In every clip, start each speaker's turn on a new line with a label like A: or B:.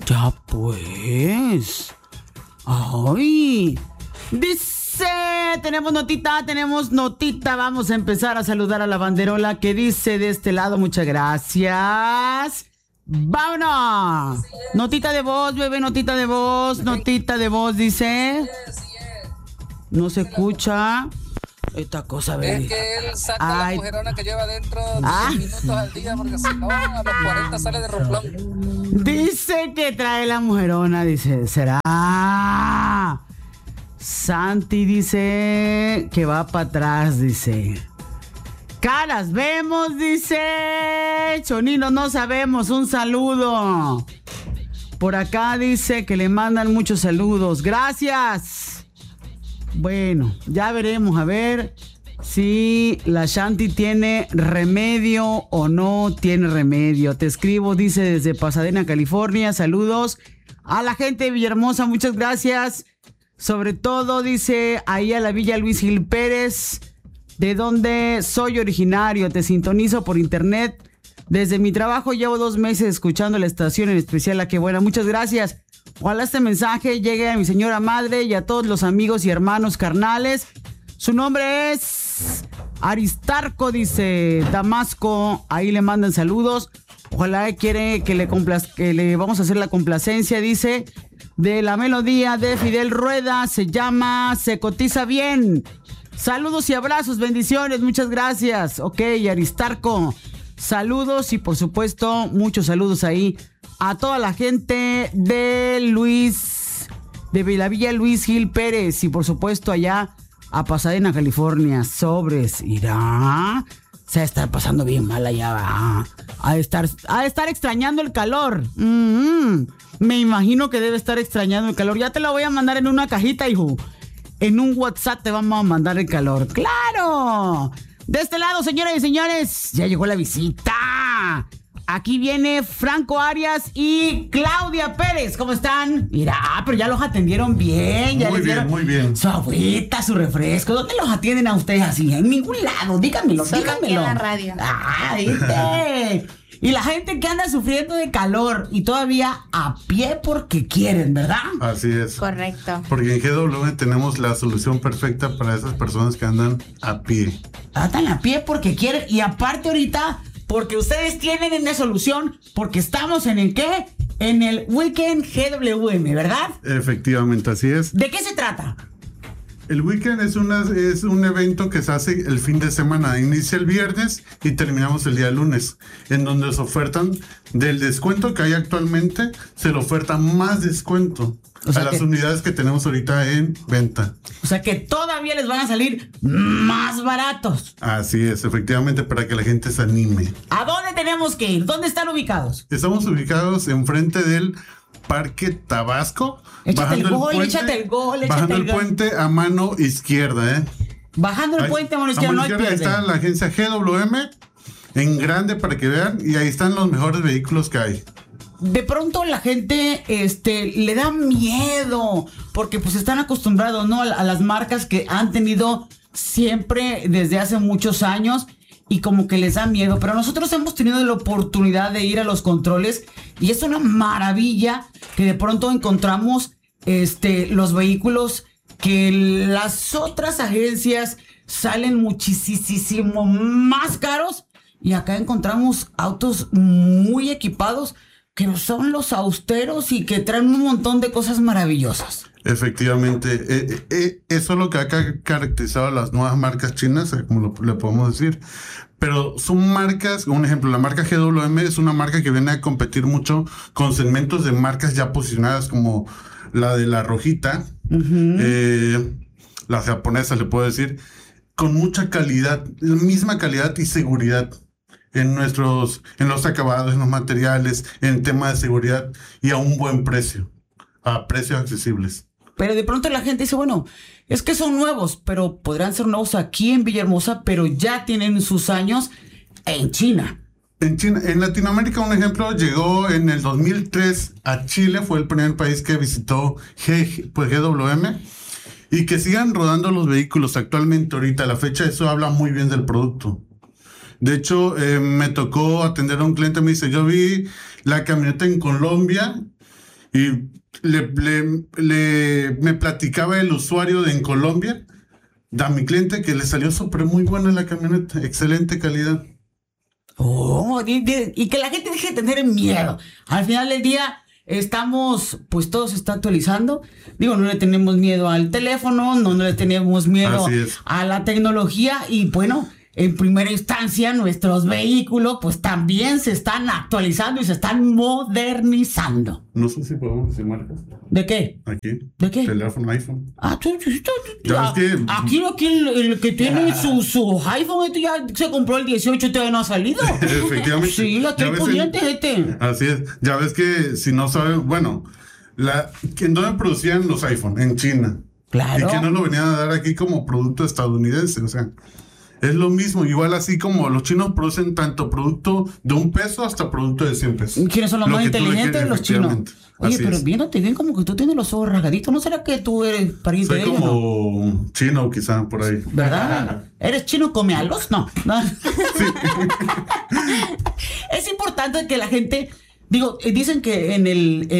A: Ya pues. Ay. Dice, tenemos notita. Vamos a empezar a saludar a la banderola que dice de este lado, muchas gracias. ¡Vámonos! Notita de voz, bebé, notita de voz, dice. No se escucha. Esta cosa, bebé.
B: Es que él saca la mujerona que lleva dentro 10 minutos al día, porque si no, a los 40 sale de roplón.
A: Dice que trae la mujerona, dice, ¿será? Santi dice que va para atrás, dice. Caras vemos, dice. Chonino, no sabemos, un saludo. Por acá dice que le mandan muchos saludos. Gracias. Bueno, ya veremos, a ver si la Shanti tiene remedio o no tiene remedio. Te escribo, dice desde Pasadena, California. Saludos a la gente de Villahermosa, muchas gracias. Sobre todo, dice, ahí a la Villa Luis Gil Pérez, de donde soy originario. Te sintonizo por internet. Desde mi trabajo llevo 2 meses escuchando la estación, en especial La Que Buena. Muchas gracias. Ojalá este mensaje llegue a mi señora madre y a todos los amigos y hermanos carnales. Su nombre es Aristarco, dice Damasco. Ahí le mandan saludos. Ojalá quiere que le vamos a hacer la complacencia, dice, de la melodía de Fidel Rueda. Se llama Se Cotiza Bien. Saludos y abrazos, bendiciones, muchas gracias. Ok, Aristarco, saludos y por supuesto muchos saludos ahí a toda la gente de la Villa Luis Gil Pérez y por supuesto allá a Pasadena, California. Sobres, irá. Se va a estar pasando bien mal allá, va. A estar extrañando el calor. Me imagino que debe estar extrañando el calor. Ya te la voy a mandar en una cajita, hijo. En un WhatsApp te vamos a mandar el calor. ¡Claro! De este lado, señoras y señores, ya llegó la visita. Aquí viene Franco Arias y Claudia Pérez. ¿Cómo están? Mira, pero ya los atendieron bien. Ya
C: Muy bien.
A: Su agüita, su refresco. ¿Dónde los atienden a ustedes así? En ningún lado. Díganmelo.
D: Aquí en la radio.
A: ¿Viste? Y la gente que anda sufriendo de calor y todavía a pie porque quieren, ¿verdad?
C: Así es.
D: Correcto.
C: Porque en GW tenemos la solución perfecta para esas personas que andan a pie.
A: Andan a pie porque quieren. Y aparte ahorita, porque ustedes tienen una solución, porque estamos en el ¿qué? En el Weekend GWM, ¿verdad?
C: Efectivamente, así es.
A: ¿De qué se trata?
C: El weekend es un evento que se hace el fin de semana. Inicia el viernes y terminamos el día lunes, en donde nos ofertan del descuento que hay actualmente, se le oferta más descuento a las unidades que tenemos ahorita en venta.
A: O sea que todavía les van a salir más baratos.
C: Así es, efectivamente, para que la gente se anime.
A: ¿A dónde tenemos que ir? ¿Dónde están ubicados?
C: Estamos ubicados enfrente del Parque Tabasco.
A: Échate el gol.
C: Bajando el puente a mano izquierda,
A: Bajando el puente a mano izquierda, no hay pierde.
C: Ahí está la agencia GWM en grande para que vean, y ahí están los mejores vehículos que hay.
A: De pronto la gente le da miedo porque pues están acostumbrados, ¿no? A las marcas que han tenido siempre desde hace muchos años. Y como que les da miedo, pero nosotros hemos tenido la oportunidad de ir a los controles y es una maravilla que de pronto encontramos los vehículos que las otras agencias salen muchísimo más caros y acá encontramos autos muy equipados que son los austeros y que traen un montón de cosas maravillosas.
C: Efectivamente, eso es lo que ha caracterizado a las nuevas marcas chinas, como le podemos decir. Pero son marcas, un ejemplo, la marca GWM es una marca que viene a competir mucho con segmentos de marcas ya posicionadas como la de la rojita, la japonesa, le puedo decir, con mucha calidad, la misma calidad y seguridad en los acabados, en los materiales, en el tema de seguridad y a un buen precio, a precios accesibles.
A: Pero de pronto la gente dice, bueno, es que son nuevos, pero podrán ser nuevos aquí en Villahermosa, pero ya tienen sus años en China.
C: En Latinoamérica, un ejemplo, llegó en el 2003 a Chile, fue el primer país que visitó GWM, y que sigan rodando los vehículos actualmente ahorita, a la fecha, eso habla muy bien del producto. De hecho, me tocó atender a un cliente, me dice, yo vi la camioneta en Colombia Y me platicaba el usuario en Colombia, a mi cliente, que le salió súper muy buena la camioneta, excelente calidad.
A: Y que la gente deje de tener miedo. Al final del día pues todo se está actualizando. Digo, no le tenemos miedo al teléfono, no le tenemos miedo a la tecnología y bueno, en primera instancia nuestros vehículos pues también se están actualizando y se están modernizando.
C: No sé si podemos decir marcas.
A: ¿De qué?
C: Aquí.
A: ¿De qué?
C: Teléfono, iPhone.
A: Aquí el que tiene su iPhone ya se compró el 18 todavía no ha salido.
C: Efectivamente.
A: Sí, la trae pudiente,
C: Así es. Ya ves que si no sabes, bueno, ¿en dónde producían los iPhone? En China.
A: Claro.
C: Y que no lo venían a dar aquí como producto estadounidense, o sea. Es lo mismo, igual así como los chinos producen tanto producto de $1 hasta producto de $100.
A: ¿Quiénes son los más inteligentes? Los chinos. Oye, pero viéndote bien como que tú tienes los ojos rasgaditos. ¿No será que tú eres pariente de ellos?
C: Soy como chino quizá por ahí.
A: ¿Verdad? ¿Eres chino come alos? No. Sí. Es importante que la gente... Digo, dicen que en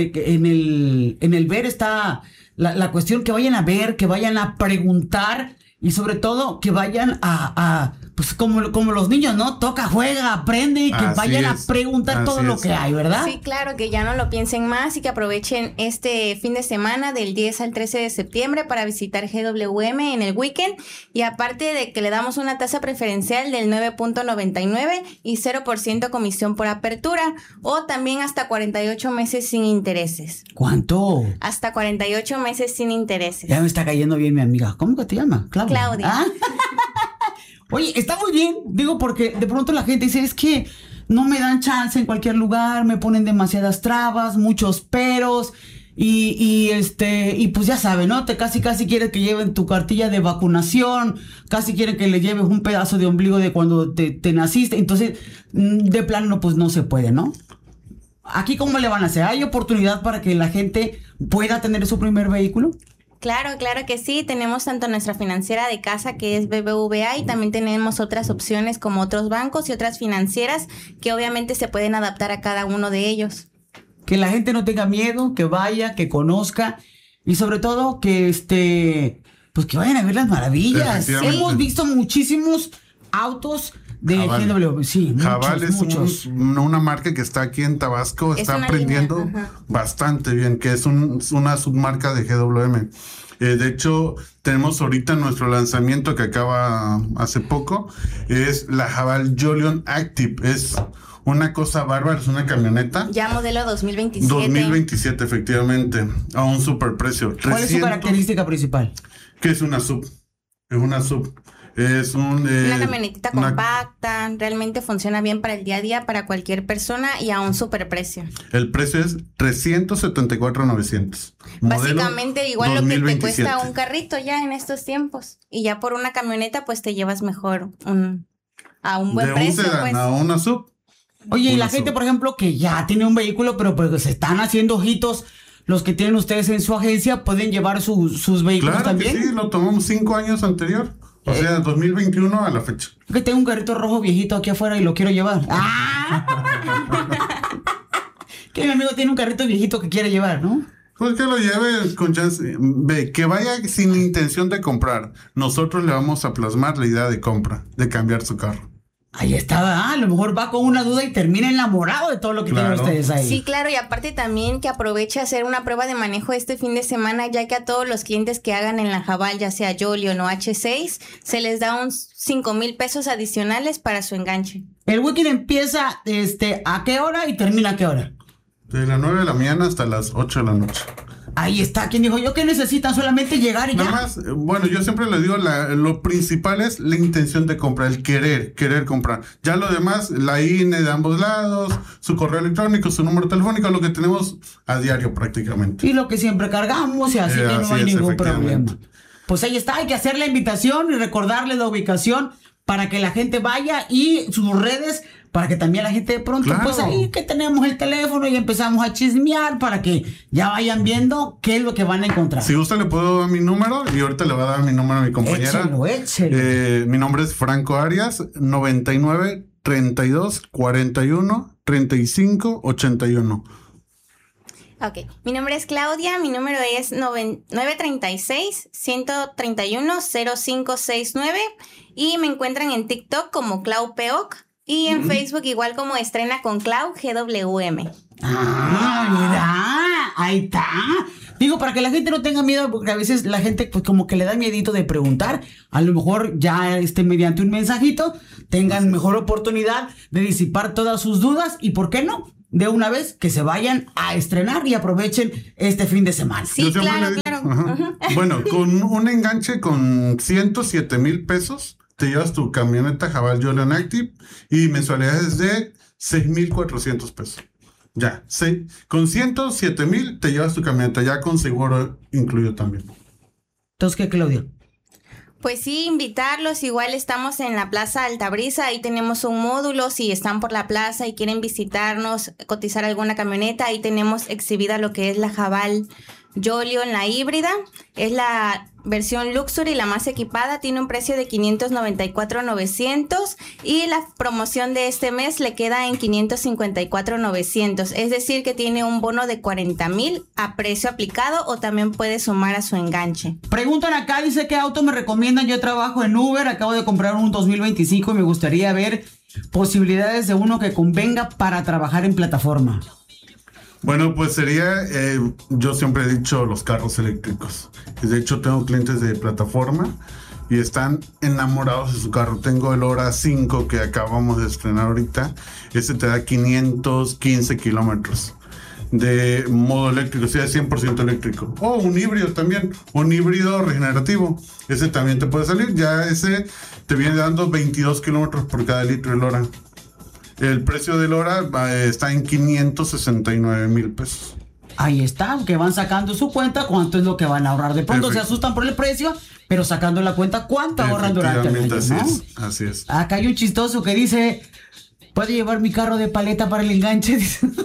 A: el ver está la cuestión que vayan a ver, que vayan a preguntar... Y sobre todo que vayan pues como los niños, ¿no? Toca, juega, aprende y que vayan a preguntar todo lo que hay, ¿verdad?
D: Sí, claro, que ya no lo piensen más y que aprovechen este fin de semana del 10 al 13 de septiembre para visitar GWM en el weekend. Y aparte de que le damos una tasa preferencial del 9.99 y 0% comisión por apertura o también hasta 48 meses sin intereses.
A: ¿Cuánto?
D: Hasta 48 meses sin intereses.
A: Ya me está cayendo bien mi amiga. ¿Cómo que te llama? Claudia. ¿Ah? Oye, está muy bien, digo, porque de pronto la gente dice, es que no me dan chance en cualquier lugar, me ponen demasiadas trabas, muchos peros, y pues ya saben, ¿no? Casi quieren que lleven tu cartilla de vacunación, casi quieren que le lleves un pedazo de ombligo de cuando te naciste, entonces, de plano, pues no se puede, ¿no? Aquí, ¿cómo le van a hacer? ¿Hay oportunidad para que la gente pueda tener su primer vehículo?
D: Claro que sí. Tenemos tanto nuestra financiera de casa, que es BBVA, y también tenemos otras opciones como otros bancos y otras financieras que obviamente se pueden adaptar a cada uno de ellos.
A: Que la gente no tenga miedo, que vaya, que conozca y sobre todo que pues que vayan a ver las maravillas. Hemos visto muchísimos autos de GW. Sí,
C: Jabal
A: muchos.
C: Es una marca que está aquí en Tabasco, está aprendiendo bastante bien, que es una submarca de GWM. De hecho, tenemos ahorita nuestro lanzamiento que acaba hace poco, es la Jabal Jolion Active. Es una cosa bárbara, es una camioneta.
D: Ya modelo 2027.
C: 2027, efectivamente, a un superprecio.
A: ¿Cuál es su característica principal?
C: Que es una sub. Es una sub. Es
D: una camionetita compacta, realmente funciona bien para el día a día, para cualquier persona y a un superprecio.
C: El precio es $374,900.
D: Básicamente igual 2027. Lo que te cuesta un carrito ya en estos tiempos. Y ya por una camioneta pues te llevas mejor a un buen precio.
C: Un sedán, pues. A una sub.
A: Oye, y la gente, por ejemplo, que ya tiene un vehículo, pero pues se están haciendo ojitos. Los que tienen ustedes en su agencia pueden llevar sus vehículos también.
C: Claro que sí, lo tomamos 5 años anterior. O sea, 2021 a la fecha.
A: Que tengo un carrito rojo viejito aquí afuera y lo quiero llevar. ¡Ah! Que mi amigo tiene un carrito viejito que quiere llevar, ¿no?
C: Pues que lo lleve con chance. Que vaya sin intención de comprar. Nosotros le vamos a plasmar la idea de compra, de cambiar su carro.
A: Ahí está, a lo mejor va con una duda y termina enamorado de todo lo que tienen ustedes ahí.
D: Sí, claro, y aparte también que aproveche a hacer una prueba de manejo este fin de semana, ya que a todos los clientes que hagan en la Jabal, ya sea Jolion o H6, se les da uns 5,000 pesos adicionales para su enganche.
A: El weekend empieza ¿a qué hora y termina a qué hora?
C: De las 9 de la mañana hasta las 8 de la noche.
A: Ahí está, quien dijo yo que necesitan solamente llegar y
C: nada
A: ya.
C: Más, bueno, yo siempre le digo, lo principal es la intención de comprar, el querer comprar. Ya lo demás, la INE de ambos lados, su correo electrónico, su número telefónico, lo que tenemos a diario prácticamente.
A: Y lo que siempre cargamos, y así que no hay ningún problema. Pues ahí está, hay que hacer la invitación y recordarles la ubicación para que la gente vaya y sus redes, para que también la gente de pronto, pues ahí que tenemos el teléfono y empezamos a chismear para que ya vayan viendo qué es lo que van a encontrar.
C: Si gusta le puedo dar mi número y ahorita le voy a dar mi número a mi compañera.
A: Échelo.
C: Mi nombre es Franco Arias, 99 32 41 35 81.
D: Ok, mi nombre es Claudia, mi número es 936-131-0569 y me encuentran en TikTok como Clau Peoc y en Facebook igual como Estrena con Clau GWM.
A: Mira, ahí está. Digo, para que la gente no tenga miedo, porque a veces la gente pues como que le da miedito de preguntar, a lo mejor ya mediante un mensajito tengan mejor oportunidad de disipar todas sus dudas y ¿por qué no? De una vez que se vayan a estrenar y aprovechen este fin de semana.
D: Sí, claro.
C: Bueno, con un enganche con 107,000 pesos, te llevas tu camioneta Haval Jolion Active y mensualidades de 6,400 pesos. Ya, sí. Con 107,000 te llevas tu camioneta, ya con seguro incluido también.
A: Entonces, ¿qué, Claudia?
D: Pues sí, invitarlos. Igual estamos en la Plaza Altabrisa. Ahí tenemos un módulo. Si están por la plaza y quieren visitarnos, cotizar alguna camioneta, ahí tenemos exhibida lo que es la Haval Jolion, la híbrida. Es la versión Luxury, la más equipada. Tiene un precio de 594,900 y la promoción de este mes le queda en 554,900. Es decir, que tiene un bono de 40,000 a precio aplicado o también puede sumar a su enganche.
A: Preguntan acá, dice, ¿qué auto me recomiendan? Yo trabajo en Uber, acabo de comprar un 2025 y me gustaría ver posibilidades de uno que convenga para trabajar en plataforma.
C: Bueno, pues sería, yo siempre he dicho los carros eléctricos. De hecho, tengo clientes de plataforma y están enamorados de su carro. Tengo el Hora 5 que acabamos de estrenar ahorita. Ese te da 515 kilómetros de modo eléctrico, o sea, 100% eléctrico. O un híbrido también, un híbrido regenerativo. Ese también te puede salir. Ya ese te viene dando 22 kilómetros por cada litro del Hora. El precio del Hora está en 569,000 pesos.
A: Ahí está, que van sacando su cuenta, cuánto es lo que van a ahorrar. De pronto se asustan por el precio, pero sacando la cuenta, cuánto ahorran durante el año, ¿no?
C: Así es.
A: Acá hay un chistoso que dice, ¿puedo llevar mi carro de paleta para el enganche?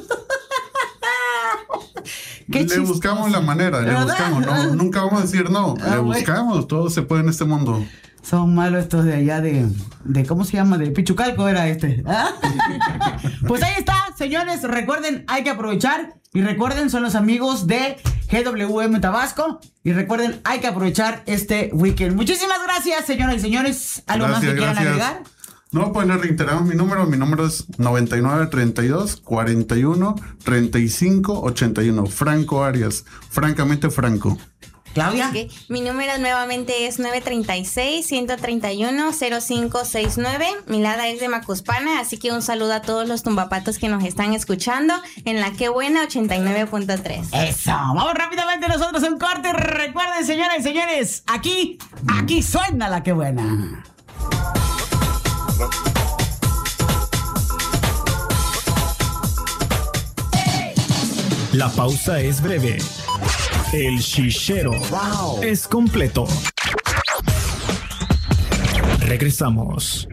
C: Le buscamos la manera, le buscamos. No, nunca vamos a decir no, le buscamos, todo se puede en este mundo.
A: Son malos estos de allá de ¿cómo se llama? De Pichucalco era este. ¿Ah? Pues ahí está, señores. Recuerden, hay que aprovechar. Y recuerden, son los amigos de GWM Tabasco. Y recuerden, hay que aprovechar este weekend. Muchísimas gracias, señoras y señores. ¿Algo más que quieran agregar?
C: No, pues le reiteramos mi número. Mi número es 9932-41-3581. Franco Arias. Francamente franco.
A: Claudia.
D: Okay. Mi número nuevamente es 936-131-0569. Mi lada es de Macuspana, así que un saludo a todos los tumbapatos que nos están escuchando en la Qué Buena 89.3.
A: Eso, vamos rápidamente nosotros a un corte. Recuerden, señoras y señores, aquí suena la Qué Buena.
E: La pausa es breve. El chichero es completo. Regresamos.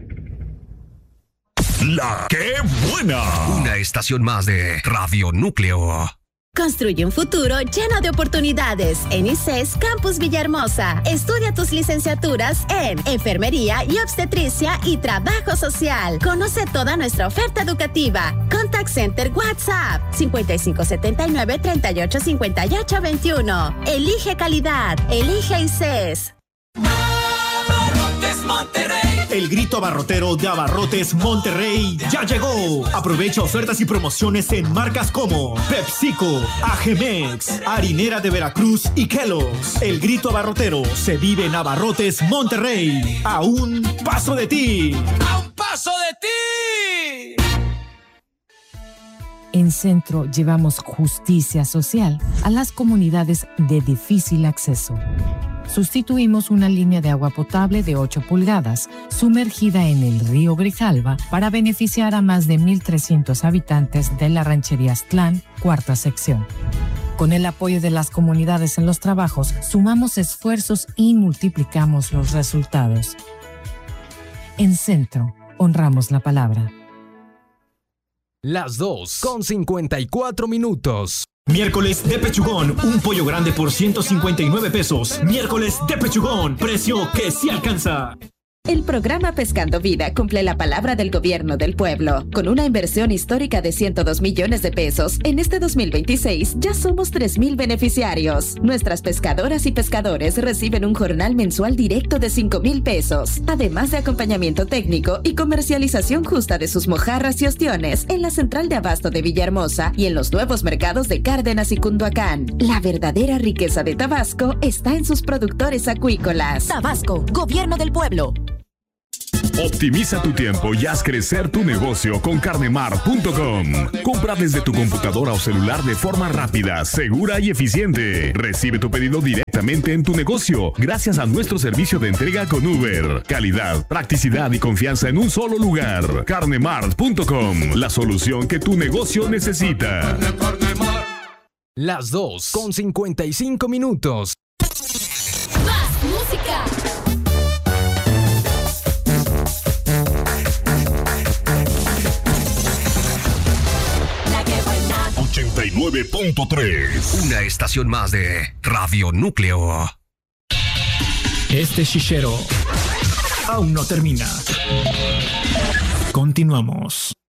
F: La Qué Buena. Una estación más de Radio Núcleo.
G: Construye un futuro lleno de oportunidades en ICES Campus Villahermosa. Estudia tus licenciaturas en Enfermería y Obstetricia y Trabajo Social. Conoce toda nuestra oferta educativa. Contact Center WhatsApp 5579-385821. Elige calidad. Elige ICES.
E: Abarrotes Monterrey. El grito abarrotero de Abarrotes Monterrey ya llegó. Aprovecha ofertas y promociones en marcas como PepsiCo, AGMEX, Harinera de Veracruz y Kellogg's. El grito abarrotero se vive en Abarrotes Monterrey. A un paso de ti. ¡A un paso de ti!
H: En Centro llevamos justicia social a las comunidades de difícil acceso. Sustituimos una línea de agua potable de 8 pulgadas sumergida en el río Grijalva para beneficiar a más de 1,300 habitantes de la ranchería Aztlán, cuarta sección. Con el apoyo de las comunidades en los trabajos, sumamos esfuerzos y multiplicamos los resultados. En Centro, honramos la palabra.
F: Las 2:54.
E: Miércoles de Pechugón, un pollo grande por 159 pesos. Miércoles de Pechugón, precio que sí alcanza.
I: El programa Pescando Vida cumple la palabra del gobierno del pueblo. Con una inversión histórica de 102 millones de pesos, en este 2026 ya somos 3,000 beneficiarios. Nuestras pescadoras y pescadores reciben un jornal mensual directo de 5,000 pesos, además de acompañamiento técnico y comercialización justa de sus mojarras y ostiones en la central de abasto de Villahermosa y en los nuevos mercados de Cárdenas y Cunduacán. La verdadera riqueza de Tabasco está en sus productores acuícolas.
J: Tabasco, gobierno del pueblo.
K: Optimiza tu tiempo y haz crecer tu negocio con carnemar.com. Compra desde tu computadora o celular de forma rápida, segura y eficiente. Recibe tu pedido directamente en tu negocio gracias a nuestro servicio de entrega con Uber. Calidad, practicidad y confianza en un solo lugar. Carnemar.com, la solución que tu negocio necesita.
L: Las 2:55.
J: Más música.
F: 89.3. Una estación más de Radio Núcleo.
E: Este chichero aún no termina. Continuamos.